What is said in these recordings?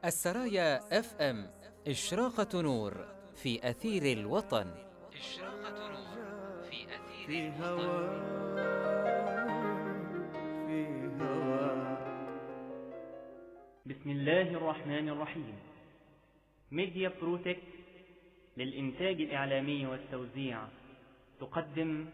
السرايا اف ام، إشراقة نور في أثير الوطن. إشراقة نور في أثير الوطن. بسم الله الرحمن الرحيم. ميديا بروتك للإنتاج الإعلامي والتوزيع تقدم.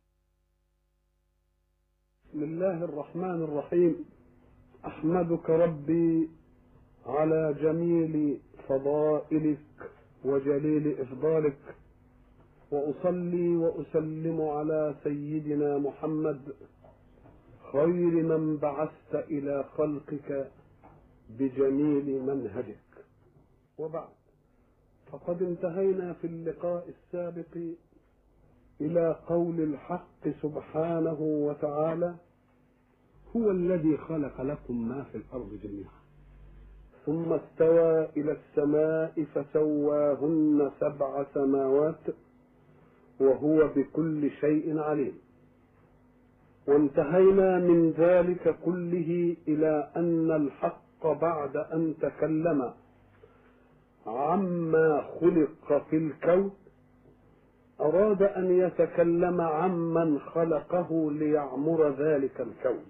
بسم الله الرحمن الرحيم. أحمدك ربي على جميل فضائلك وجليل إفضالك، وأصلي وأسلم على سيدنا محمد خير من بعثت إلى خلقك بجميل منهجك. وبعد، فقد انتهينا في اللقاء السابق إلى قول الحق سبحانه وتعالى: هو الذي خلق لكم ما في الأرض جميعا ثم استوى إلى السماء فسواهن 7 سماوات وهو بكل شيء عليم. وانتهينا من ذلك كله إلى أن الحق بعد أن تكلم عما خلق في الكون أراد أن يتكلم عمن خلقه ليعمر ذلك الكون.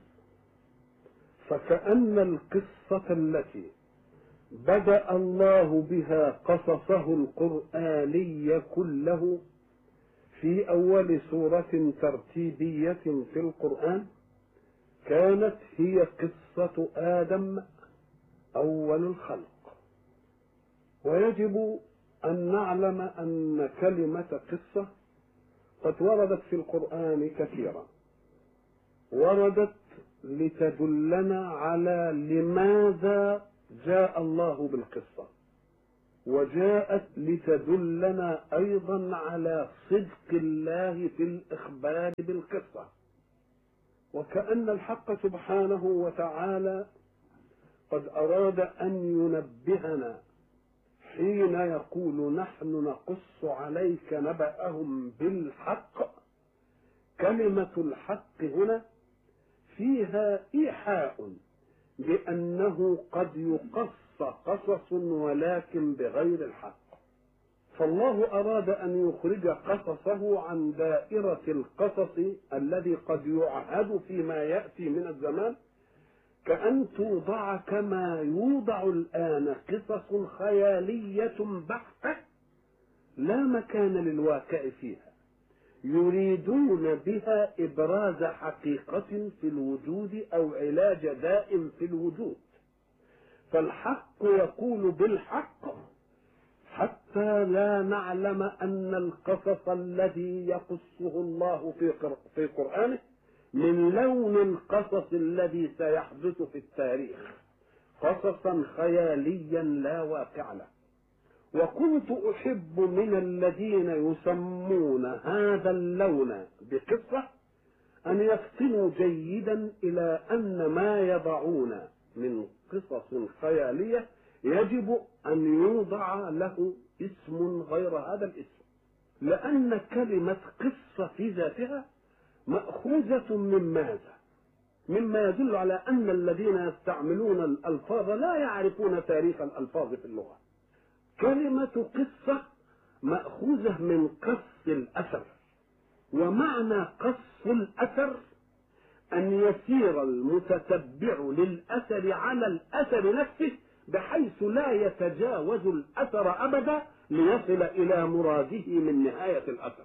فكأن القصة التي بدأ الله بها قصصه القرآني كله في أول سورة ترتيبية في القرآن كانت هي قصة آدم أول الخلق. ويجب أن نعلم أن كلمة قصة قد وردت في القرآن كثيرا، وردت لتدلنا على لماذا جاء الله بالقصة، وجاءت لتدلنا أيضا على صدق الله في الإخبار بالقصة. وكأن الحق سبحانه وتعالى قد أراد أن ينبهنا حين يقول: نحن نقص عليك نبأهم بالحق. كلمة الحق هنا فيها إيحاء بأنه قد يقص قصص ولكن بغير الحق. فالله أراد أن يخرج قصصه عن دائرة القصص الذي قد يعهد فيما يأتي من الزمان، كأن توضع كما يوضع الآن قصص خيالية بحتة لا مكان للواقع فيها، يريدون بها إبراز حقيقة في الوجود أو علاج داء في الوجود. فالحق يقول بالحق حتى لا نعلم أن القصص الذي يقصه الله في قرآنه من لون القصص الذي سيحدث في التاريخ، قصصا خياليا لا واقع له. وكنت أحب من الذين يسمون هذا اللون بقصة أن يفطنوا جيدا إلى أن ما يضعون من قصص خيالية يجب أن يوضع له اسم غير هذا الاسم، لأن كلمة قصة في ذاتها مأخوذة من ماذا؟ مما يدل على أن الذين يستعملون الألفاظ لا يعرفون تاريخ الألفاظ في اللغة. كلمة قصة مأخوذة من قص الأثر، ومعنى قص الأثر أن يسير المتتبع للأثر على الأثر نفسه بحيث لا يتجاوز الأثر أبدا ليصل إلى مراده من نهاية الأثر.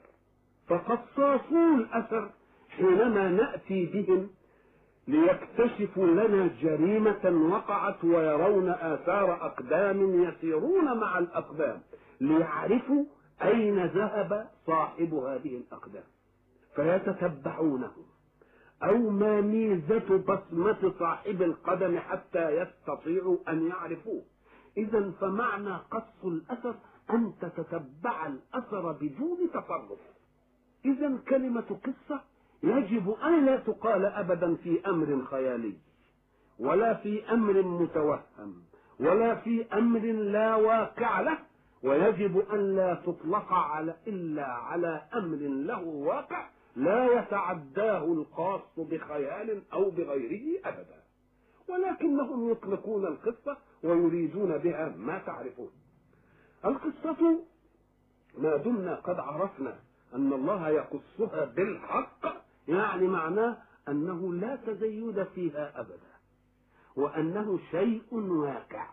فقصاصو الأثر حينما نأتي بهم ليكتشفوا لنا جريمة وقعت ويرون آثار أقدام يسيرون مع الأقدام ليعرفوا أين ذهب صاحب هذه الأقدام، فيتتبعونه، أو ما ميزة بصمة صاحب القدم حتى يستطيعوا أن يعرفوه. إذن فمعنى قص الأثر أن تتتبع الأثر بدون تصرف. إذن كلمة قصة يجب أن لا تقال أبدا في أمر خيالي، ولا في أمر متوهم، ولا في أمر لا واقع له، ويجب أن لا تطلق إلا على أمر له واقع لا يتعداه القاص بخيال أو بغيره أبدا. ولكنهم يطلقون القصة ويريدون بها ما تعرفون. القصة ما دمنا قد عرفنا أن الله يقصها بالحق، يعني معناه أنه لا تزيد فيها أبدا، وأنه شيء واقع.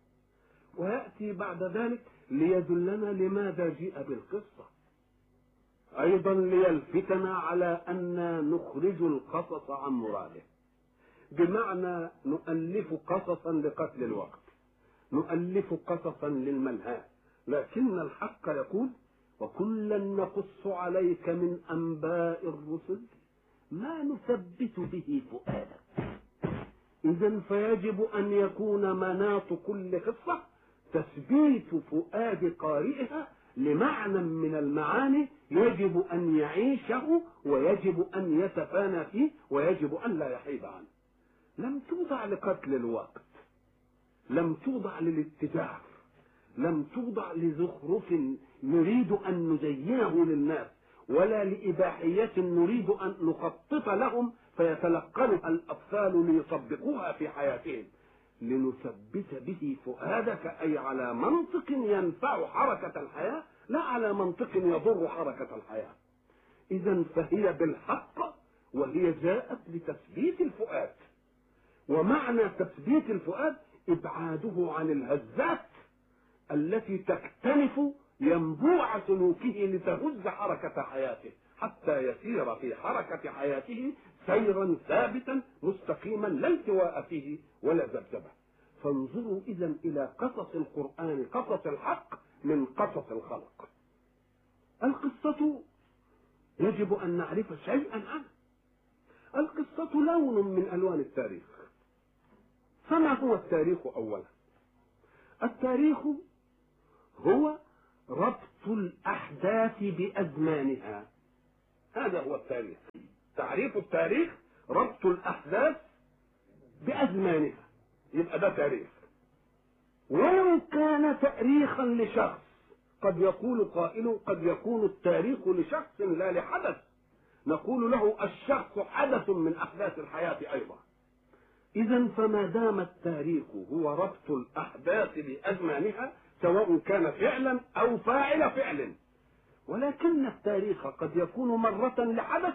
ويأتي بعد ذلك ليدلنا لماذا جاء بالقصة، أيضا ليلفتنا على أن نخرج القصص عن مراده، بمعنى نؤلف قصصا لقتل الوقت، نؤلف قصصا للملهى، لكن الحق يقول: وكلا نقص عليك من أنباء الرسل ما نثبت به فؤادك. إذن فيجب أن يكون مناط كل قصة تثبيت فؤاد قارئها لمعنى من المعاني يجب أن يعيشه، ويجب أن يتفانى فيه، ويجب أن لا يحيد عنه. لم توضع لقتل الوقت، لم توضع للاتجار، لم توضع لزخرف نريد أن نزينه للناس، ولا لإباحية نريد أن نخطط لهم فيتلقنها الأطفال ليطبقوها في حياتهم. لنثبت به فؤادك، أي على منطق ينفع حركة الحياة، لا على منطق يضر حركة الحياة. إذن فهي بالحق، وهي جاءت لتثبيت الفؤاد. ومعنى تثبيت الفؤاد إبعاده عن الهزات التي تكتنف ينبوع سلوكه لتهز حركة حياته، حتى يسير في حركة حياته سيرا ثابتا مستقيما لا التواء فيه ولا ذبذبة. فانظروا إذن إلى قصص القرآن، قصص الحق من قصص الخلق. القصة يجب أن نعرف شيئا عنها. القصة لون من ألوان التاريخ. فما هو التاريخ أولا؟ التاريخ هو ربط الأحداث بأزمانها، هذا هو التاريخ. تعريف التاريخ ربط الأحداث بأزمانها، يبقى ده تاريخ. ولو كان تاريخا لشخص، قد يقول قائل قد يكون التاريخ لشخص لا لحدث، نقول له الشخص حدث من أحداث الحياة أيضا. إذن فما دام التاريخ هو ربط الأحداث بأزمانها، سواء كان فعلا أو فاعل فعل. ولكن التاريخ قد يكون مرة لحدث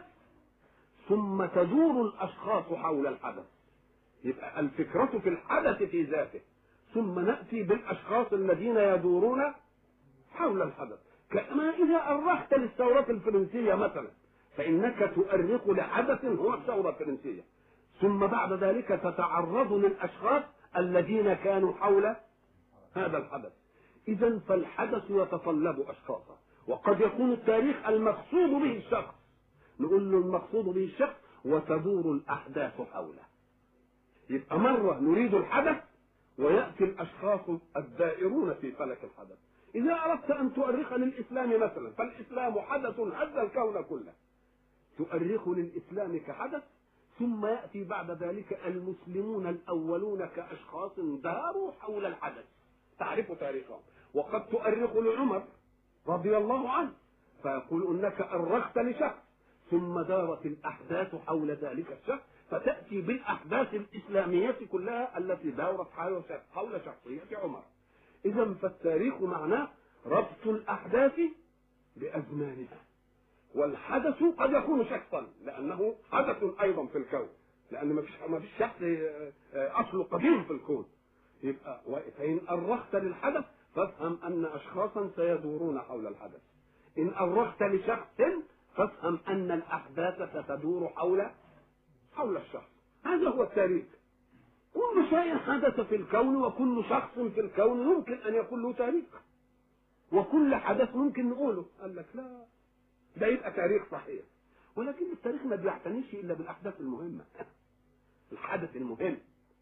ثم تدور الأشخاص حول الحدث، يبقى الفكرة في الحدث في ذاته، ثم نأتي بالأشخاص الذين يدورون حول الحدث. كما إذا أرخت للثورة الفرنسية مثلا، فإنك تؤرخ لحدث هو الثورة الفرنسية، ثم بعد ذلك تتعرض للأشخاص الذين كانوا حول هذا الحدث. إذن فالحدث يتطلب أشخاصا، وقد يكون التاريخ المقصود به الشخص، نقول له المقصود به الشخص وتدور الأحداث حوله. يبقى مرة نريد الحدث ويأتي الأشخاص الدائرون في فلك الحدث. إذا أردت أن تؤرخ للإسلام مثلا، فالإسلام حدث هز الكون كله، تؤرخ للإسلام كحدث، ثم يأتي بعد ذلك المسلمون الأولون كأشخاص داروا حول الحدث، تعرف تاريخهم. وقد تؤرخ لعمر رضي الله عنه، فيقول أنك أرخت لشخص ثم دارت الأحداث حول ذلك الشخص، فتأتي بالأحداث الإسلامية كلها التي دارت حول شخصية عمر. إذن فالتاريخ معناه ربط الأحداث بأزمانها. والحدث قد يكون شخصا، لأنه حدث أيضا في الكون، لأن ما فيش شخص أصله قديم في الكون. يبقى فإن أرخت للحدث فافهم أن أشخاصا سيدورون حول الحدث، إن أرخت لشخص فافهم أن الأحداث ستدور حول الشخص. هذا هو التاريخ. كل شيء حدث في الكون وكل شخص في الكون يمكن أن يكون له تاريخ، وكل حدث ممكن نقوله. قال لك لا، ده يبقى تاريخ صحيح. ولكن التاريخ ما بيعتنيش إلا بالأحداث المهمة، الحدث المهم.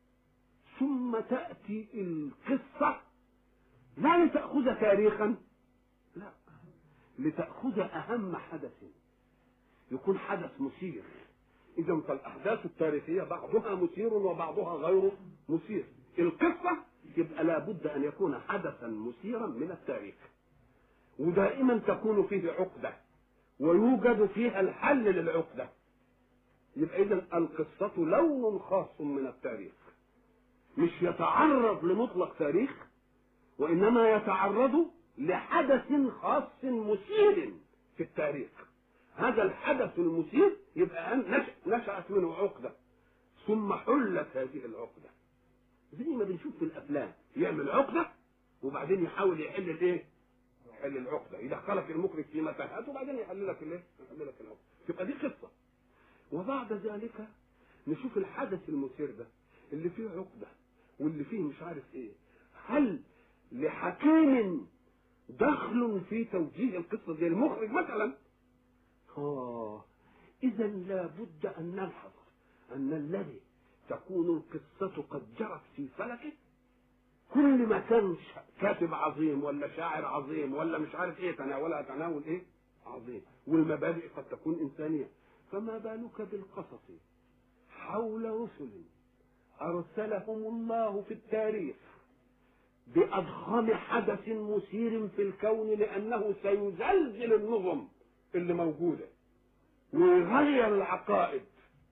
ثم تأتي القصة لا لتأخذ تاريخا، لا، لتأخذ أهم حدث، يكون حدث مثير. إذا فالأحداث التاريخية بعضها مثير وبعضها غير مثير. القصة يبقى لابد أن يكون حدثا مثيرا من التاريخ، ودائما تكون فيه عقدة ويوجد فيها الحل للعقدة. يبقى إذن القصة لون خاص من التاريخ. مش يتعرض لمطلق تاريخ، وإنما يتعرض لحدث خاص مثير في التاريخ. هذا الحدث المثير يبقى نشأت منه عقدة ثم حلت هذه العقدة، زي ما بنشوف في الأفلام، يعمل عقدة وبعدين يحاول يحل الايه؟ يحل العقدة، يدخلك المخرج في متاهات وبعدين يحل لك الايه؟ يحل لك العقدة. تبقى دي قصة. وبعد ذلك نشوف الحدث المثير ده اللي فيه عقدة واللي فيه مش عارف ايه، هل لحكيم دخل في توجيه القصة زي المخرج مثلا؟ إذا لابد أن نلحظ أن الذي تكون القصة قد جرت في فلكه، كل ما كان كاتب عظيم ولا شاعر عظيم ولا مش عارف ايه تناولها تناول ايه عظيم، والمبادئ قد تكون إنسانية، فما بالك بالقصص حول رسل أرسلهم الله في التاريخ بأضخم حدث مثير في الكون، لأنه سيزلزل النظم اللي موجودة ويغير العقائد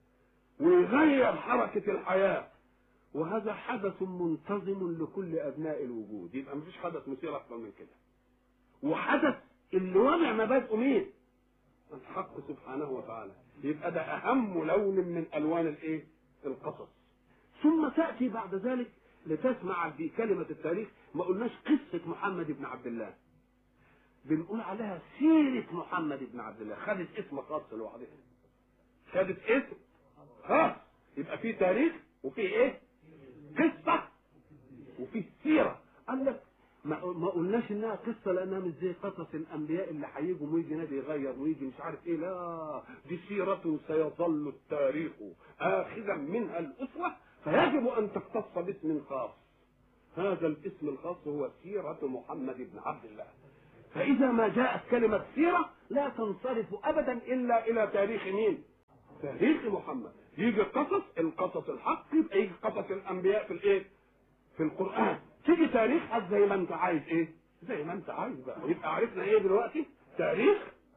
ويغير حركة الحياة، وهذا حدث منتظم لكل أبناء الوجود. يبقى مفيش حدث مثير أكثر من كده، وحدث اللي وضع مبادئه مين؟ الحق سبحانه وتعالى. يبقى ده أهم لون من ألوان الايه؟ القصص. ثم تأتي بعد ذلك لتسمع في كلمة التاريخ، ما قلناش قصة محمد بن عبد الله، بنقول عليها سيرة محمد بن عبد الله، خدت اسم خاص لوحدها، خدت اسم خاص. يبقى في تاريخ وفي ايه؟ قصة وفي سيرة. قال لك ما قلناش انها قصة لانها مش زي قصص الانبياء اللي هيجوا ويجي نبي يغير ويجي مش عارف ايه، لا، دي سيرة سيظل التاريخ اخذا منها الاسوة، فيجب ان تختص باسم خاص. هذا الاسم الخاص هو سيرة محمد بن عبد الله. فاذا ما جاءت كلمة سيرة لا تنصرف ابدا الا الى تاريخ مين؟ تاريخ محمد. يجي القصص الحق، يبقى يجي قصص الانبياء في الايه؟ في القرآن. تيجي تاريخ زي ما انت عايز ايه؟ زي ما انت عايز بقى. يبقى عرفنا ايه دلوقتي؟ تاريخ،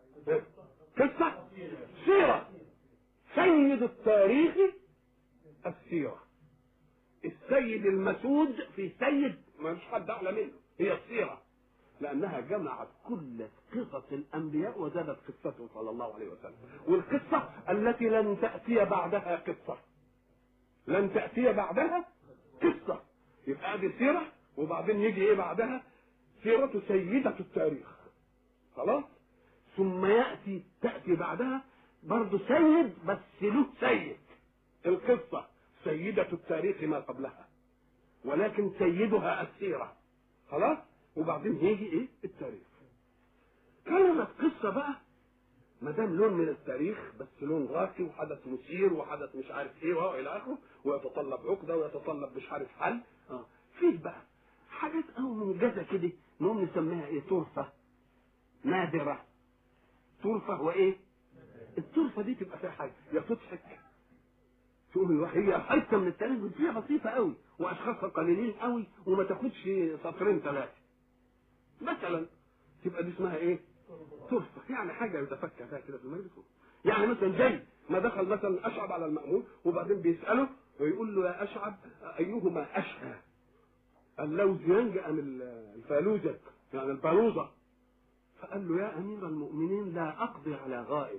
قصة، سيرة. سيد التاريخ السيرة. السيد المسود في سيد ما مش حد اعلى منه، هي السيرة، لانها جمعت كل قصص الانبياء وزادت قصته صلى الله عليه وسلم. والقصة التي لن تأتي بعدها قصة، لن تأتي بعدها قصة. يبقى دي سيرة، وبعدين يجي ايه بعدها؟ سيرة سيدة التاريخ. خلاص. ثم تأتي بعدها برضو سيد، بس له سيد. القصة سيدة التاريخ ما قبلها، ولكن سيدها السيرة. خلاص. وبعدين يجي ايه؟ التاريخ. كلمة قصة بقى ما دام لون من التاريخ، بس لون راقي وحدث مثير وحدث مش عارف ايه والى اخره، ويتطلب عقده ويتطلب مش عارف حل. فيه بقى حاجات او منجزه كده نقوم نسميها ايه؟ طرفه نادره. طرفه وايه؟ الطرفه دي تبقى فيها حاجه يا تضحك، تقول هي حته من التاريخ فيها بسيطه قوي واشخاصها قليلين قوي وما تاخدش سطرين ثلاثه مثلا، تبقى دي اسمها ايه؟ طرفه. يعني حاجه يتفكر فيها كده في المجلس. يعني مثلا زي ما دخل مثلا اشعب على المأمون وبعدين بيساله ويقول له يا اشعب ايهما اشهى، اللوز ينجأ من الفالوجة يعني البالوزة؟ فقال له يا امير المؤمنين لا اقضي على غائب،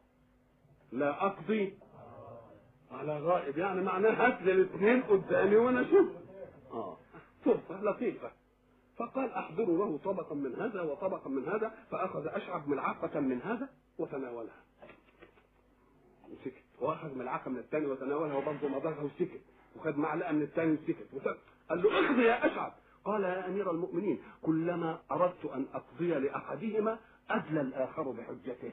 لا اقضي على غائب، يعني معناه هات لي الاثنين قدامي وانا اشوف. طرفه لطيفه. فقال احضروا له طبقا من هذا وطبقا من هذا، فاخذ اشعب ملعقه من هذا وتناولها وسكت، واخذ ملعقه من الثاني وتناولها وبرضه مضغها وسكت، وخد معلقه من الثاني وسكت. قال له اقضي يا اشعب. قال يا امير المؤمنين كلما اردت ان اقضي لاحدهما ادلى الاخر بحجته.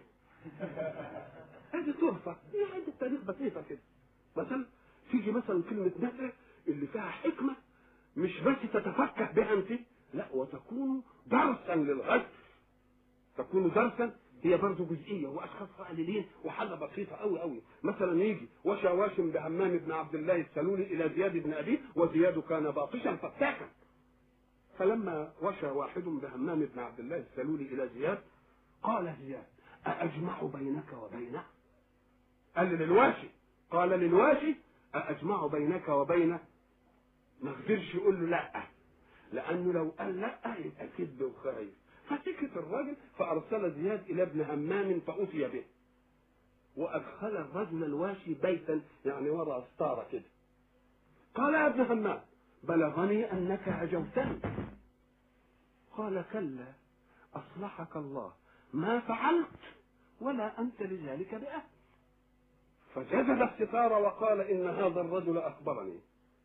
هذه طرفه، هي عند التاريخ بسيطه كده. مثلا تيجي مثلا كلمه نادره اللي فيها حكمه مش بس تتفكه بها انت، لا، وتكون درسا للغد، تكون درسا. هي برضه جزئيه واشخاص قليلين وحاجه بسيطه قوي قوي. مثلا يجي وشى واشم بهمام بن عبد الله السلولي الى زياد بن ابيه، وزياد كان باطشا فتاكا، فلما وشى واحد بهمام بن عبد الله السلولي الى زياد قال زياد أأجمع بينك وبينه؟ قال للواشي، قال للواشي أأجمع بينك وبين ما قدرش يقول له لا، لانه لو قال لا يبقى كذب وخايف. فسكت الراجل، فارسل زياد الى ابن همام فاتي به، وادخل الرجل الواشي بيتا يعني وراء ستاره كده. قال يا ابن همام بلغني انك هجوتني. قال كلا اصلحك الله، ما فعلت ولا انت لذلك باهل. فجذب الستار وقال ان هذا الرجل اخبرني.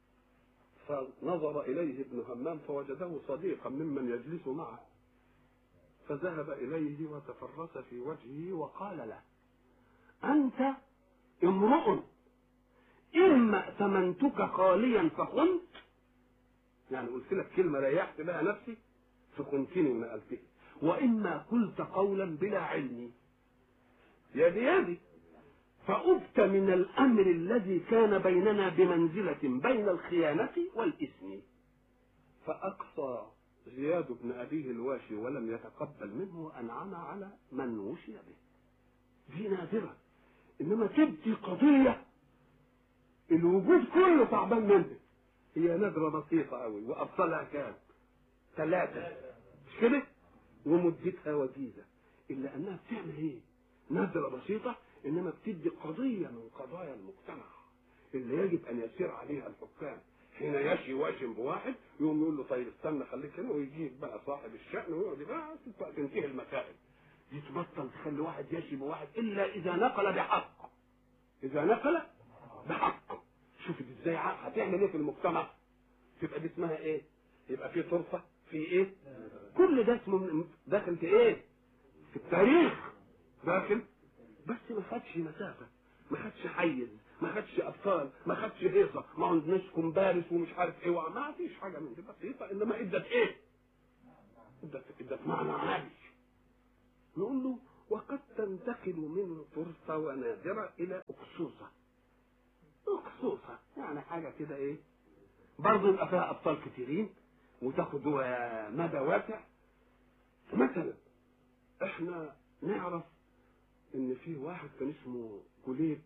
فنظر اليه ابن همام فوجده صديقا ممن يجلس معه، فذهب اليه وتفرس في وجهه وقال له انت امرؤ اما ائتمنتك خاليا فخنت، يعني قلت لك كلمه ريحت بها نفسي فخنتني ونقلتني، واما قلت قولا بلا علم يدي فأبت من الأمر الذي كان بيننا بمنزلة بين الخيانة والإثم. فأقصى زياد بن أبيه الواشي ولم يتقبل منه وأنعم على من وشي به. دي نادرة، إنما تبدي قضية الوجود كله تعبان منها، هي نادرة بسيطة أوي، وأبطالها كام؟ 3 مش كده؟ ومدتها وجيزة، إلا أنها بتعمل إيه؟ نادرة بسيطة، إنما بتدي قضية من قضايا المجتمع اللي يجب أن يسير عليها الحكام. حين يشي واشم بواحد يقوم يقول له طيب استنى خليك هنا، ويجيب بقى صاحب الشأن ويقعد بقى تنتهي المسائل دي. تبطل تخلي واحد يشي بواحد إلا إذا نقل بحق. إذا نقل بحق، شوف ازاي هتعمل ايه في المجتمع؟ تبقى دي اسمها ايه؟ يبقى في طرفة في ايه؟ كل ده اسمه داخل في ايه؟ في التاريخ داخل، بس ما خدش مسافة، ما خدش حيز، ما خدش ابطال، ما خدش هيصة، ما عندناش كومبارس ومش عارف ايه، ما فيش حاجة من دي بسيطة، انما ادت ايه؟ ادت معنى عالي. نقول له وقد تنتقل من طرفة ونادرة الى اقصوصة. اقصوصة يعني حاجة كده ايه؟ برضه يبقى فيها ابطال كتيرين وتاخد مدى واسع. مثلا احنا نعرف ان في واحد كان اسمه كليب،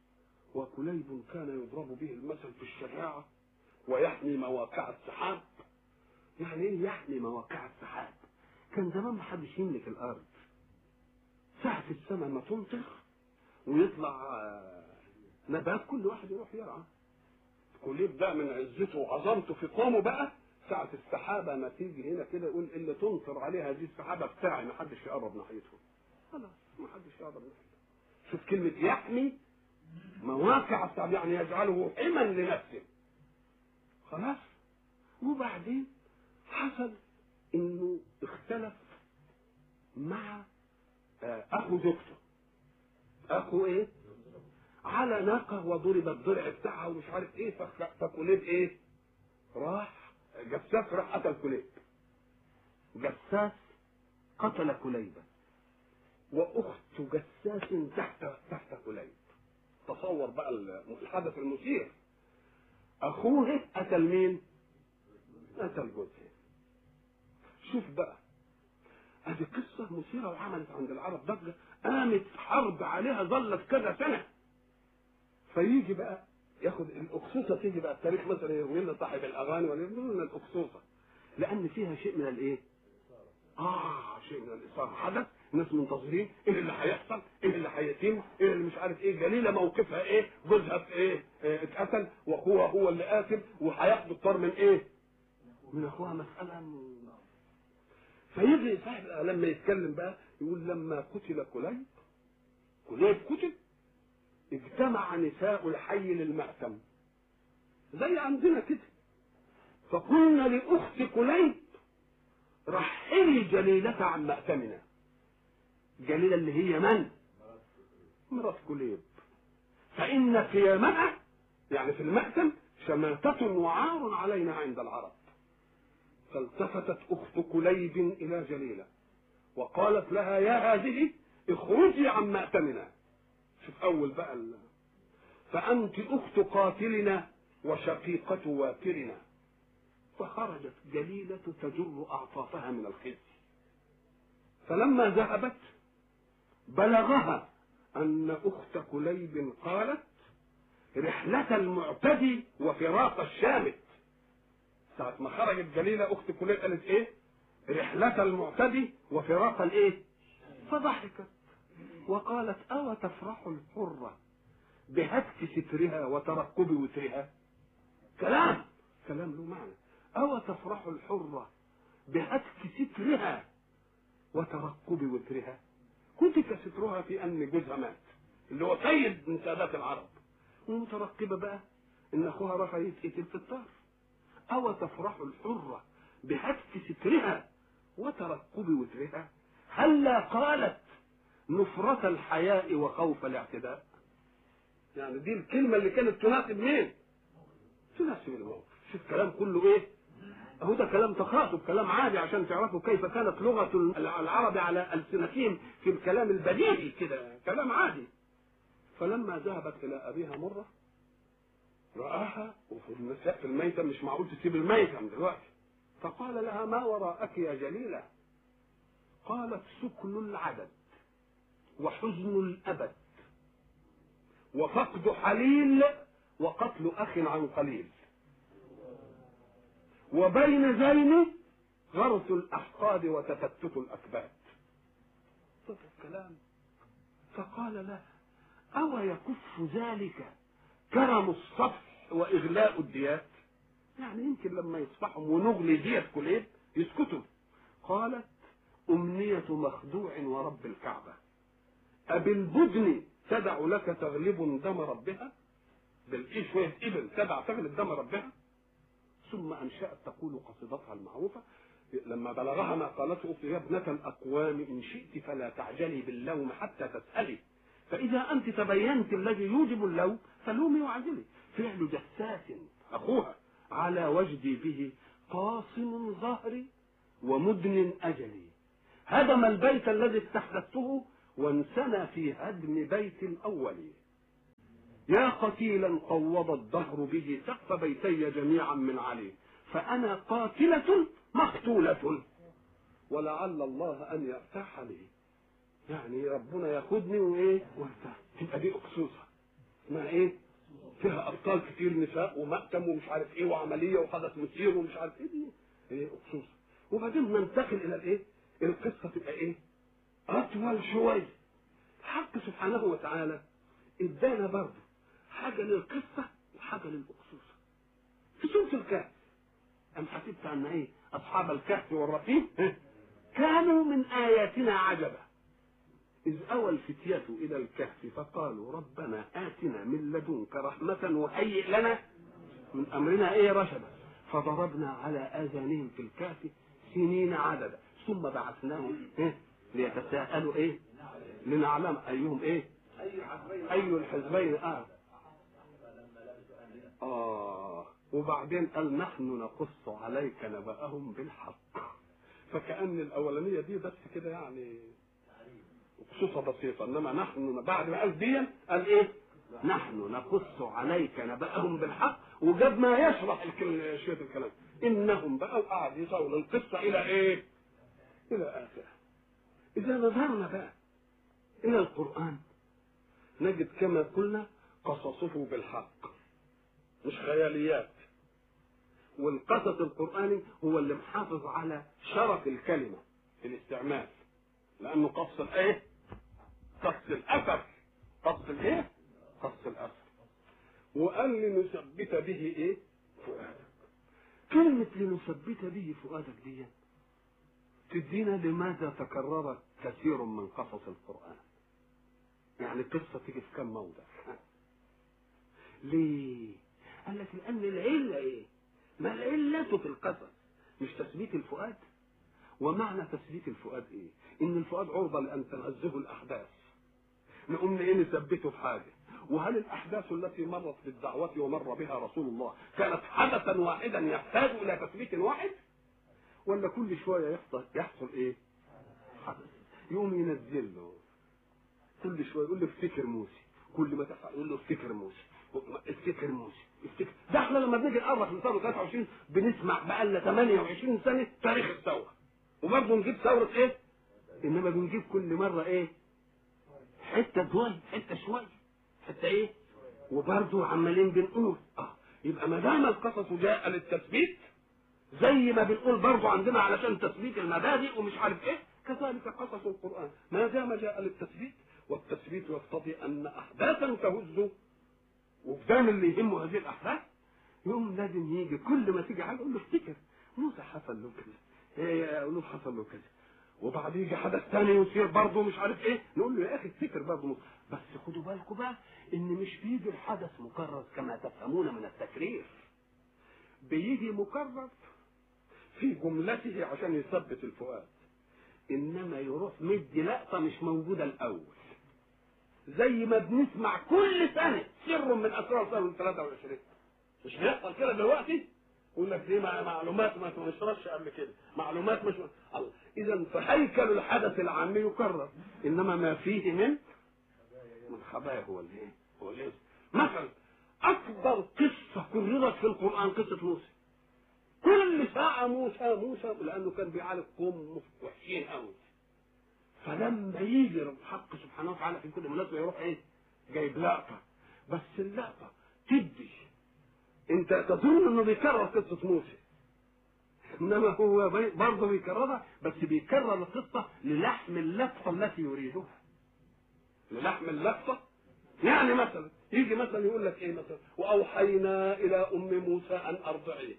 وكليب كان يضرب به المثل في الشجاعة ويحمي مواقع السحاب. يعني ايه يحمي مواقع السحاب؟ كان زمان ما حدش يملك الارض، ساعة السماء ما تمطر ويطلع نبات كل واحد يروح يرعى. كليب ده من عزته وعظمته في قومه بقى، ساعة السحابة ما تيجي هنا كده يقول اللي تمطر عليها هذه السحابة بتاعي، ما حدش يقرب ناحيتهم، خلاص ما حدش يقرب ناحيتهم. شوف كلمة يحمي مواقع السحاب، يعني يجعله حما لنفسه. خلاص. وبعدين حصل انه اختلف مع اخو زوجته، اخو ايه؟ على ناقة وضرب الضلع بتاعها ومش عارف ايه. فكليب ايه؟ راح جساس، راح قتل كليب. جساس قتل كليبا، واخت جساس تحت كليب. تصور بقى الحدث المثير. اخوه قتل مين؟ قتل جوزها. شوف بقى، هذه قصة مثيرة وعملت عند العرب ضجة، قامت حرب عليها ظلت كذا سنة. فيجي بقى ياخد الاقصوصه، تيجي بقى التاريخ مثلا يقول لنا صاحب الاغاني ولا يقول لنا الاقصوصه، لان فيها شيء من الايه؟ شيء من الاثاره. حدث الناس منتظرين ايه اللي هيحصل، ايه اللي هيتم، ايه اللي مش عارف ايه. جليله موقفها ايه؟ جوزها في ايه؟ اتقتل، واخوها هو اللي قاتل، وهياخدوا الطار من ايه؟ من اخوها. مساله. فيجي صاحب لما يتكلم بقى يقول لما قتل كليب قتل، اجتمع نساء الحي للمأتم زي عندنا كده، فقلنا لأخت كليب رحلي جليلة عن مأتمنا. جليلة اللي هي من؟ مرات كليب. فإن قيامها يعني في المأتم شماتة وعار علينا عند العرب. فالتفتت أخت كليب إلى جليلة وقالت لها يا هذه اخرجي عن مأتمنا. شوف أول بقى فأنت أخت قاتلنا وشقيقة واكرنا. فخرجت جليلة تجر أعطافها من الخزي. فلما ذهبت بلغها أن أخت كليب قالت رحلة المعتدي وفراق الشامت. ساعة ما خرجت جليلة أخت كليب قالت إيه؟ رحلة المعتدي وفراق الإيه؟ فضحكت وقالت أو تفرح الحرة بهتك سترها وترقب وترها. كلام له معنى. أو تفرح الحرة بهتك سترها وترقب وترها. كتك سترها في أن جوزها مات اللي هو سيد من سادات العرب، ومترقبة بقى إن أخوها رفع يتقتل في الطار. أو تفرح الحرة بهتك سترها وترقب وترها هلا قالت نفرة الحياء وخوف الاعتداء. يعني دي الكلمة اللي كانت تناسب مين؟ تناسب الموقف. شوف الكلام كله ايه؟ اهو ده كلام تخاطب، كلام عادي عشان تعرفوا كيف كانت لغة العرب على ألسنتهم في الكلام البديهي كده، كلام عادي. فلما ذهبت إلى أبيها مرة رآها وفي الميتم، مش معقول تسيب الميتم دلوقتي، فقال لها ما وراءك يا جليلة؟ قالت سكن العدد وحزن الأبد وفقد حليل وقتل أخ عن قليل وبين ذين غرس الأحقاد وتفتت الأكباد. صدق الكلام. فقال له أو يكف ذلك كرم الصفح وإغلاء الديات؟ يعني يمكن لما يصبحوا ونغلي ديت كليب يسكتوا. قالت أمنية مخدوع ورب الكعبة أبالبدن تدع لك تغلب دم ربها؟ بالإيه شوية إبل تدع تغلب دم ربها؟ ثم أنشأت تقول قصيدتها المعروفة لما بلغها ما قالته يا ابنة الأقوام إن شئت فلا تعجلي باللوم حتى تسألي، فإذا أنت تبينت الذي يوجب اللوم فلومي وعجلي. فعل جساس أخوها على وجدي به قاصم ظهري ومدن أجلي، هدم البيت الذي استحدثته وانسنى في هدم بيت الأول. يا قتيلا قوض الدهر به سقف بيتي جميعا من عليه، فأنا قاتلة مقتولة ولعل الله أن يرتاح لي. يعني ربنا ياخدني وإيه وارتاح. تبقى دي أقصوصة اسمها إيه؟ فيها أبطال كتير نساء ومأتم ومش عارف إيه وعملية وحدث مثير ومش عارف إيه. دي إيه أقصوصة. وبعدين ننتقل إلى الإيه؟ القصة تبقى إيه؟ أطول شوية. الحق سبحانه وتعالى إدانا برضه حاجة للقصة وحاجة للأقصوصة. في سورة الكهف أم حسبت أن إيه؟ أصحاب الكهف والرقيم كانوا من آياتنا عجبا إذ أوى الفتية إلى الكهف فقالوا ربنا آتنا من لدنك رحمة وهيئ لنا من أمرنا إيه رشدا فضربنا على آذانهم في الكهف سنين عددا ثم بعثناهم ليتساءلوا إيه لنعلم أيهم إيه أي الحزبين وبعدين قال نحن نقص عليك نبأهم بالحق. فكأن الأولانية دي بس كده يعني خصوصا بسيطة، إنما نحن بعد ما قال دي قال إيه نحن نقص عليك نبأهم بالحق، وجاب ما يشرح شوية الكلام إنهم بقى قاعد يصول القصة إلى إيه إلى آخره. إذا نظرنا بقى إلى القرآن نجد كما قلنا قصصه بالحق مش خياليات، والقصص القرآني هو اللي محافظ على شرف الكلمة في الاستعمال، لأنه قص الإيه؟ قص الأثر. قص الإيه؟ قص الأثر. وقال لنثبت به إيه؟ فؤادك. كلمة لنثبت به فؤادك دي تدينا لماذا تكرر كثير من قصص القرآن. يعني قصة تيجي في كم موضع. ليه؟ قال لك لأن العلة إيه؟ ما العلة في القصص مش تثبيت الفؤاد. ومعنى تثبيت الفؤاد إيه؟ إن الفؤاد عرضة لأن تنهزه الأحداث. نقوم إيه نثبته في حاجة. وهل الأحداث التي مرت بالدعوة ومر بها رسول الله كانت حدثا واحدا يحتاج إلى تثبيت واحد؟ ولا كل شوية يحصل إيه؟ حدث يقوم ينزل له كل شوية يقول له افتكر موسى، كل ما تفعل يقول له افتكر موسى افتكر موسى افتكر. ده احنا لما بنيجي نقرب من ثوره 23 بنسمع بقالنا 28 سنه تاريخ الثوره، وبرضه نجيب ثوره ايه؟ انما بنجيب كل مره ايه؟ حته شويه حته شويه حته ايه؟ وبرضه عمالين بنقول يبقى ما دام القصص جاء للتثبيت زي ما بنقول برضو عندنا علشان تثبيت المبادئ ومش عارف ايه، كذلك قصص القرآن ما دام جاء للتثبيت، والتثبيت يقتضي ان احداثا تهز وفدان اللي يهمه هذه الاحداث، يوم لازم يجي كل ما تيجي حاجه يقول له افتكر موسى حصل له كذا، يقول له حصل له كذا، وبعد يجي حدث ثاني يصير برضه مش عارف ايه، نقول له يا اخي افتكر برضه. بس خدوا بالكم بقى ان مش بيجي الحدث مكرر كما تفهمون من التكرير، بيجي مكرر في جملته عشان يثبت الفؤاد، انما يروح مدي لقطه مش موجوده الاول، زي ما بنسمع كل سنه سر من اسرار سنه 23. مش بيحصل كده دلوقتي؟ يقول لك دي معلومات ما تنشرش قبل كده، معلومات مش الله. اذا فهيكل الحدث العام يكرر، انما ما فيه من خبايا هو الايه. مثلا اكبر قصه كررت في القران قصه موسى. كل ساعه موسى لانه كان بيعالج قوم وحشين قوي، فلما يجي الحق سبحانه وتعالى في كل مناسبه يروح ايه جايب لقطه، بس اللقطه تدي انت تظن انه بيكرر قصه موسى، انما هو برضه بيكررها، بس بيكرر القصه للحم اللقطه التي يريدها، للحم اللقطه. يعني مثلا يجي مثلا يقول لك ايه مثلا واوحينا الى ام موسى ان ارضعيه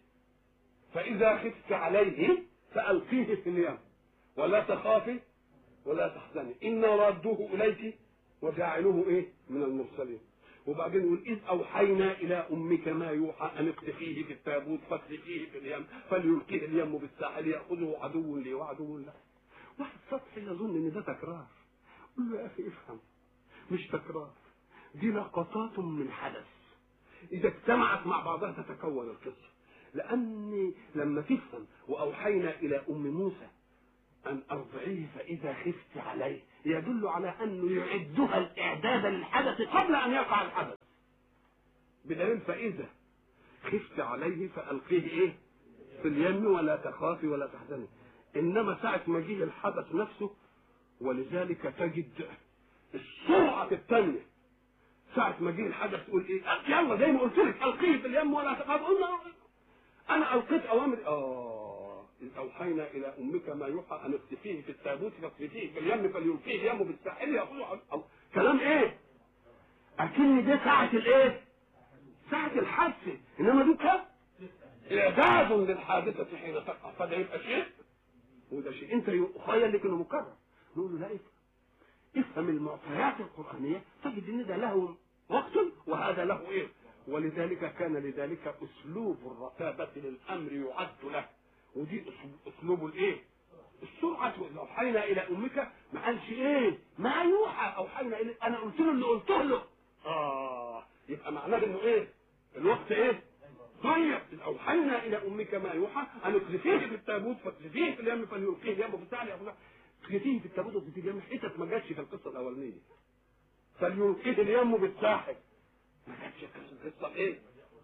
فاذا خفت عليه فالقيه في اليم ولا تخافي ولا تحزني انا رادوه اليك وجاعلوه ايه من المرسلين. وبعدين يقول إذ أوحينا إلى أمك ما يوحى أن اقذفيه في التابوت فاقذفيه في اليم فليلقيه اليم بالساحل يأخذه عدو لي وعدو له. واحد سطحي يظن إن ده تكرار، قل له يا أخي افهم، مش تكرار، دي لقطات من حدث إذا اجتمعت مع بعضها تتكون القصة. لأن لما تفهم وأوحينا إلى أم موسى أن أرضعيه فإذا خفت عليه يدل على أنه يعدها الإعداد للحدث قبل أن يقع الحدث، بدليل فإذا خفت عليه فألقيه إيه في اليم ولا تخافي ولا تحزني. إنما ساعة ما جه الحدث نفسه، ولذلك تجد السرعة الثانية ساعة ما جه الحدث تقول إيه يلا زي ما قلت لك ألقيه في اليم ولا تخافي. قلنا أنا ألقيت أوامر إذ أوحينا إلى أمك ما يوحى أن اقذفيه في التابوت فاقذفيه في اليم فليلقيه اليم بالساحل يأخذه كلام إيه؟ أكن دي ساعة الإيه؟ ساعة الحادثة، إنما دي كده إعداد للحادثة حين تقع، فده يبقى شيء وده شيء. أنت يخيل لك إنه مكرر، نقول له لا افهم المعطيات القرآنية تجد إن ده له وقت وهذا له إيه؟ ولذلك كان لذلك أسلوب الرتابة للأمر يعد له، ودي اسلوب الايه السرعه. اوحينا الى امك ما قالش ايه ما يوحى اوحينا الى انا قلت له اللي قلته له، يبقى معناه انه ايه الوقت ايه ضيق. اوحينا الى امك ما يوحى ان اقذفيه في التابوت فاقذفيه في اليم فليلقيه اليم في الساحل ياخذها. اقذفيه في التابوت واقذفيه في اليم حتت ما جاتش في القصه الاولانيه، فليلقيه اليم بالساحل ما جاتش في القصه ايه.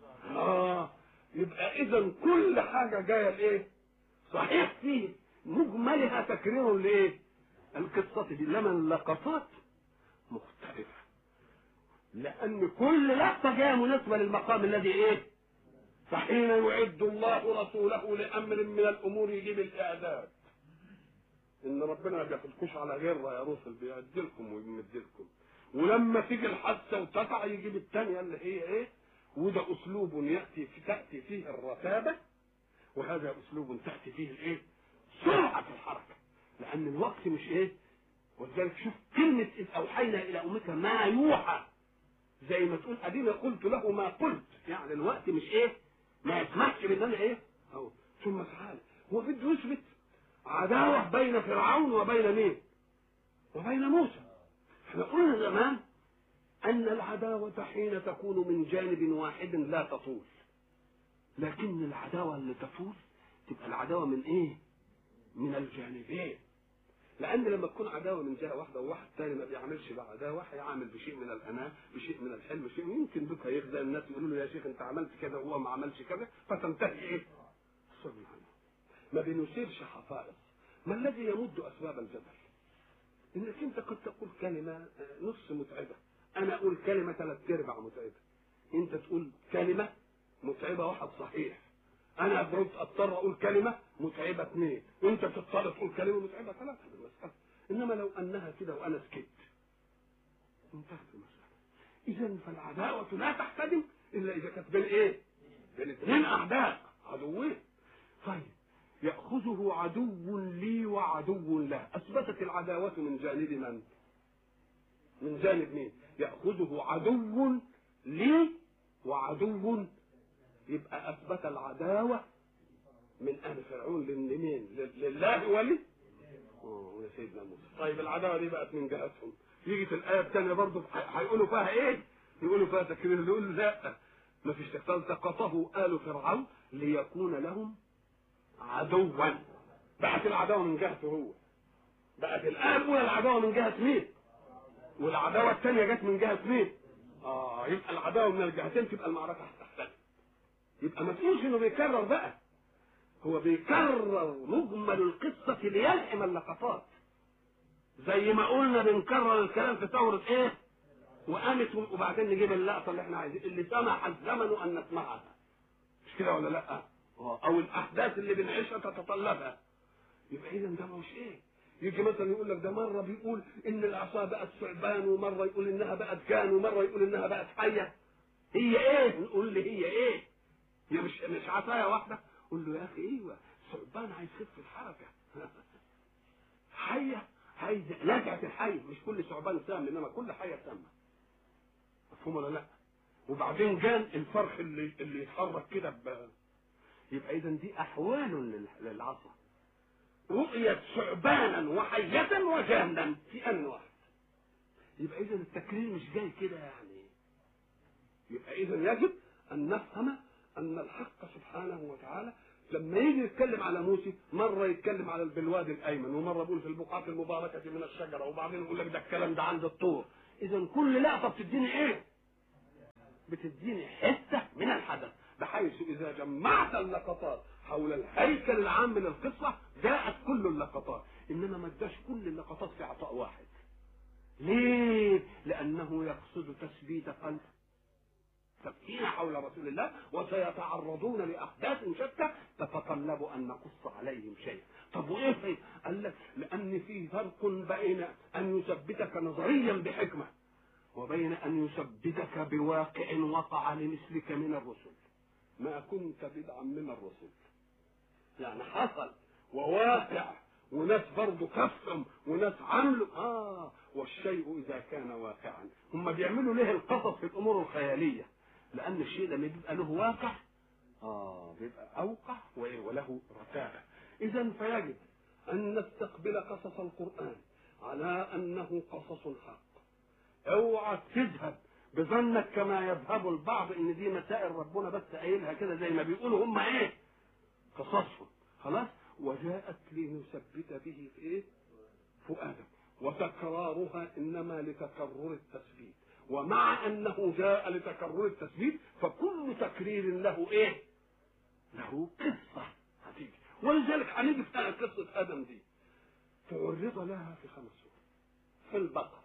يبقى اذا كل حاجه جايه لايه صحيح فيه مجملها تكرير لايه القصه دي، لما اللقطات مختلفه لان كل لقطه جايه مناسبه للمقام الذي ايه. فحين يعد الله رسوله لامر من الامور يجيب الاعداد، ان ربنا ما بياخدكوش على غيره يا رسل، بيعدلكم ويمدلكم، ولما تيجي الحادثه وتقع يجيب الثانيه اللي هي ايه. وده اسلوب تاتي فيه الرتابه، وهذا اسلوب تاتي فيه الايه سرعه الحركه، لان الوقت مش ايه. ولذلك شوف كلمه اذ اوحينا الى امك ما يوحى، زي ما تقول ادينا قلت له ما قلت، يعني الوقت مش ايه ما يسمحش بان انا ايه أو. ثم تعالى هو بده يثبت عداوه بين فرعون وبين مين وبين موسى. احنا قلنا زمان ان العداوه حين تكون من جانب واحد لا تطول، لكن العداوه اللي تطول تبقى العداوه من ايه من الجانبين. لان لما تكون عداوه من جهه واحده وواحد ثاني ما بيعملش بعداوه هيعمل بشيء من الاناه بشيء من الحلم شيء يمكن بك يخزى الناس يقولوا له يا شيخ انت عملت كذا وهو ما عملش كذا فتنتهي ايه سبحان. ما بنثيرش حفائظ. ما الذي يمد اسباب الجدل؟ انك انت قد تقول كلمه نص متعبه، انا اقول كلمه 3/4 متعبه، انت تقول كلمه متعبه واحد صحيح، انا اضطر اقول كلمه متعبه 2 وانت تضطر تقول كلمه متعبه 3 بالمساله. انما لو انها كده وانا سكت انتهت المساله. اذا فالعداوه لا تحتدم الا اذا كانت بين ايه؟ بين 2 اعداء عدوين. طيب ياخذه عدو لي وعدو له، اثبتت العداوه من جانب من؟ من جانب مين؟ ياخذه عدو لي وعدو، يبقى اثبت العداوه من اهل فرعون لمين؟ لله ولي يا سيدنا موسى. طيب العداوه دي بقت من جهتهم. يجي في الايه الثانيه برضه هيقولوا فيها ايه؟ يقولوا فيها تكرير، يقول لا ما فيش تكرير. التقطه آل فرعون ليكون لهم عدوا. بقت العداوه من جهته هو. بقت الايه الاولى العداوه من جهه مين؟ والعداوه الثانيه جت من جهه مين؟ يبقى العداوه من الجهتين، تبقى المعركه هتختلف. يبقى ما تقولش انه بيكرر بقى، هو بيكرر مجمل القصه ليلحم اللقطات. زي ما قلنا بنكرر الكلام في ثوره ايه؟ وقامت، وبعدين نجيب اللقطه اللي احنا عايزين اللي سمح الزمن ان نسمعها. مش كده ولا لا؟ او الاحداث اللي بنعيشها تتطلبها. يبقى اذا ده مش ايه؟ يجي مثلا يقول لك ده مره بيقول ان العصا بقت ثعبان، ومره يقول انها بقت جان، ومره يقول انها بقت حيه. هي ايه؟ نقول لي هي ايه؟ هي مش عصايه واحده. قول له يا اخي ايوه ثعبان عايز خفه الحركه. حيه لجعه الحي، مش كل ثعبان سام انما كل حيه سامه. مفهوم ولا لا؟ وبعدين جان الفرخ اللي يتحرك كده يبقى اذا دي احوال للعصا. رؤية ثعبانا وحية وجانا في آن واحد. يبقى إذا التكرير مش جاي كده يعني. يبقى إذا يجب أن نفهم أن الحق سبحانه وتعالى لما يجي يتكلم على موسى مرة يتكلم على بالوادي الأيمن، ومرة يقول في البقعة المباركة من الشجرة، وبعدين يقول لك ده الكلام ده عند الطور. إذا كل لقطة بتديني إيه؟ بتديني حتة من الحدث، بحيث إذا جمعت اللقطات حول الهيكل العام للقصة جاءت كل اللقطات، إنما ما اداش كل اللقطات في عطاء واحد. ليه؟ لأنه يقصد تثبيت قلب ثابتين حول رسول الله، وسيتعرضون لأحداث شتى تتطلب أن نقص عليهم شيء. طب وإيه؟ قال لك لأن في فرق بين أن يثبتك نظريا بحكمة وبين أن يثبتك بواقع وقع لمثلك من الرسل. ما كنت بدعا من الرسل، يعني حصل وواقع، وناس برضه كفهم وناس عملوا. والشيء إذا كان واقعا. هم بيعملوا ليه القصص في الأمور الخيالية؟ لأن الشيء لما بيبقى له واقع بيبقى أوقع وله رتابة. إذا فيجب أن نستقبل قصص القرآن على أنه قصص حق. اوعى تذهب بظنك كما يذهب البعض ان دي مسائل ربنا بس قايلها كده زي ما بيقولوا هم ايه؟ قصصهم. خلاص؟ وجاءت لنثبت به في ايه؟ فؤادك. وتكرارها انما لتكرر التثبيت، ومع انه جاء لتكرر التثبيت فكل تكرير له ايه؟ له قصه هتيجي. ولذلك هنيجي في قصه ادم دي تعرض لها في 5 سور في البقره،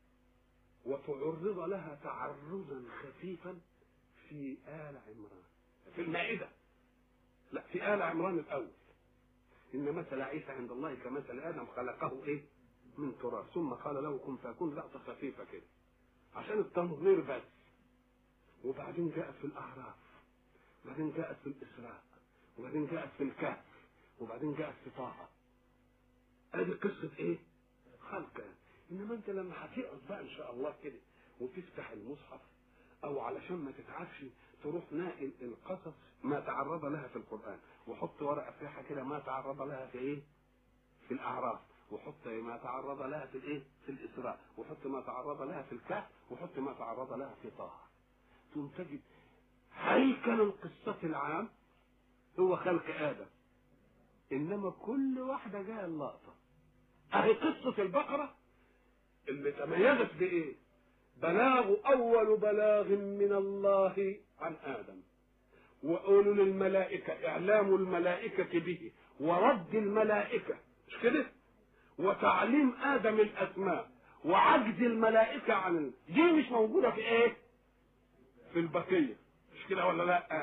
وتعرض لها تعرضا خفيفا في آل عمران في المائدة. لا، في آل عمران الأول. إن مثل عيسى عند الله كمثل آدم خلقه إيه؟ من تراب ثم قال له كن فيكون. لقطة خفيفة كده عشان التنظير بس. وبعدين جاءت في الأعراف، وبعدين جاءت في الإسراء، وبعدين جاءت في الكهف، وبعدين جاءت في طه. هذه قصة إيه؟ خلق. انما انت لما هتقعد بقى ان شاء الله كده وتفتح المصحف، او علشان ما تتعبش تروح ناقل القصص ما تعرض لها في القرآن، وحط ورقة فيها كده ما تعرض لها في ايه؟ في الأعراف، وحط ما تعرض لها في الايه؟ في الإسراء، وحط ما تعرض لها في الكهف، وحط ما تعرض لها في طه. ثم تجد هيكل القصة العام هو خلق آدم، انما كل واحدة جاء اللقطة. اهي قصة البقرة اللي تميزت بايه؟ بلاغ اول بلاغ من الله عن ادم، وقول للملائكه اعلام الملائكه به، ورد الملائكه، مش كده؟ وتعليم ادم الاسماء، وعجز الملائكه عن دي مش موجوده في ايه؟ في البقيه، مش كده ولا لا؟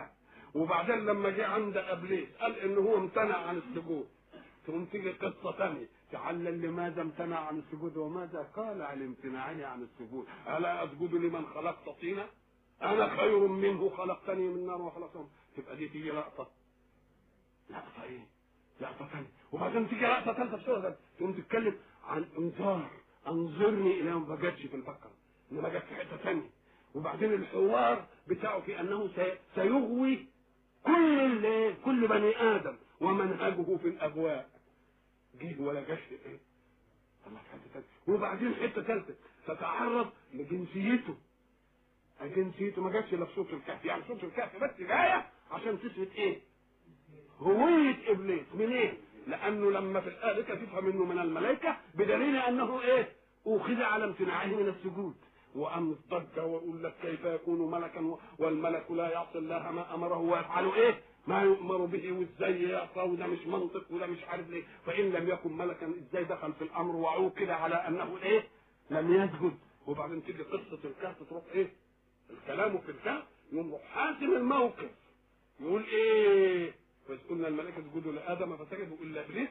وبعدين لما جه عند ابليس قال ان هو امتنع عن السجود، ثم تيجي قصه ثانيه تعلل لماذا امتنع عن السجود وماذا قال عن امتناعه عن السجود. الا اسجد لمن خلقت طينا انا خير منه خلقتني من نار وخلقته. تبقى دي تيجي لقطه ايه؟ لقطه ثانيه. وبعدين تيجي لقطه ثالثه في سوره تقوم تتكلم عن انذار انظرني الى ما جاتش في البقره، انما جت في حته ثانيه. وبعدين الحوار بتاعه في انه سيغوي كل بني ادم ومنهجه في الاغواء. جه ولا جاش ايه؟ الله في حته ثالثه. وبعدين حته ثالثه تتعرض لجنسيته. جنسيته ما جاتش الا في سوره الكهف، يعني سوره الكهف بس جايه عشان تثبت ايه؟ هويه ابليس. من ايه؟ لانه لما في الايه تفهم انه من الملائكه بدليل انه ايه؟ اخذ على امتناعه من السجود وقام ضج ويقول لك كيف يكون ملكا والملك لا يعصي الله ما امره ويفعل ايه؟ ما يؤمر به، وازاي يعصى، وده مش منطق وده مش عارف ليه. فان لم يكن ملكا ازاي دخل في الامر وعوقب على انه ايه؟ لم يسجد. وبعدين تيجي قصه الكهف تروح ايه؟ الكلام في الكهف يقوم حاسم الموقف يقول ايه؟ فإذ قلنا الملائكة اسجدوا لآدم فسجدوا إلا إبليس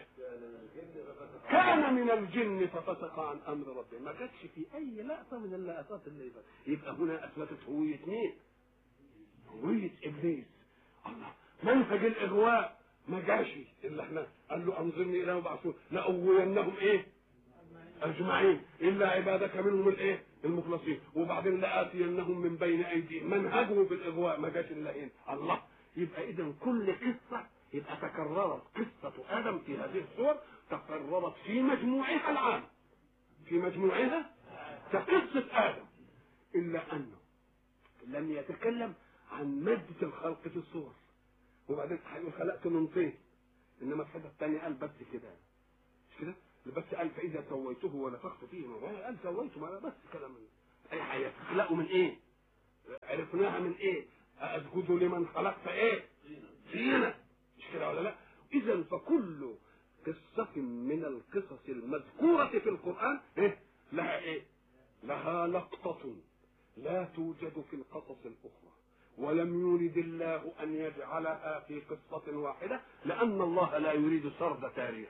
كان من الجن ففسق عن أمر ربه. ما جاتش في أي لقطة من اللقطات اللي يبقى هنا أثبتت هوية مين؟ هوية إبليس. الله، منهج الإغواء ما جاش إلا إحنا قال له أنظرني إلى مبعثون لأغوينهم إيه؟ أجمعين إلا عبادك منهم الإيه؟ المخلصين. وبعدين لآتينهم من بين أيديهم. منهجه في الإغواء ما جاش إلا إيه؟ الله. يبقى إذا كل قصة يبقى تكررت قصة آدم في هذه الصور تكررت في مجموعها العام، في مجموعها كقصة آدم، إلا أنه لم يتكلم عن مادة الخلق في الصور. وبعدين هيقول خلقت من طين، إنما في حتة الثانية قال بس كده، مش كده؟ بس قال فإذا سويته ونفخت فيه من روحي، قال سويته ما بس كلام. أي حاجة تخلقه من إيه؟ عرفناها من إيه؟ أسجد لمن خلقت إيه؟ طينا، مش كده ولا لا؟ إذا فكل قصة من القصص المذكورة في القرآن إيه؟ لها إيه؟ لها لقطة لا توجد في القصص الأخرى، ولم يرد الله أن يجعلها في قصة واحدة، لأن الله لا يريد سرد تاريخ،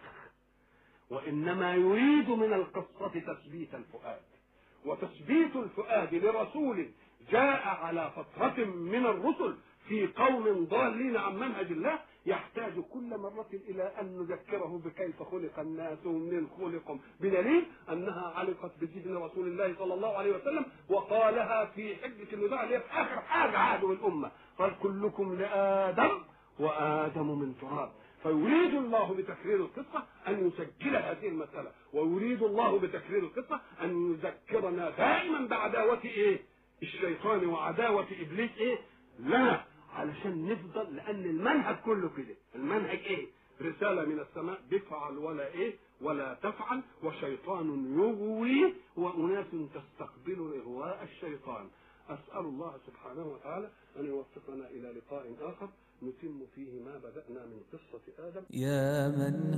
وإنما يريد من القصة تثبيت الفؤاد. وتثبيت الفؤاد لرسول جاء على فترة من الرسل في قوم ضالين عن منهج الله يحتاج كل مرة إلى أن نذكره بكيف خلق الناس ومن خلقهم، بدليل أنها علقت بذهن رسول الله صلى الله عليه وسلم وقالها في حجة الوداع اللي في آخر حاجة عهد الأمة، قال كلكم لآدم وآدم من تراب. فيريد الله بتكرير القصة أن يسجل هذه المسألة، ويريد الله بتكرير القصة أن يذكرنا دائما بعداوة إيه؟ الشيطان وعداوة إبليس إيه؟ لا، علشان نفضل، لأن المنهج كله كده. المنهج إيه؟ رسالة من السماء بفعل ولا إيه؟ ولا تفعل، وشيطان يغوي وأناس تستقبل إغواء الشيطان. أسأل الله سبحانه وتعالى أن يوفقنا إلى لقاء آخر نتم فيه ما بدأنا من قصة آدم. يا من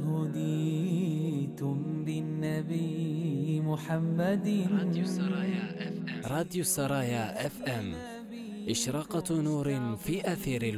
هديتم بالنبي محمد. راديو السرايا اف ام إشراقة نور في أثير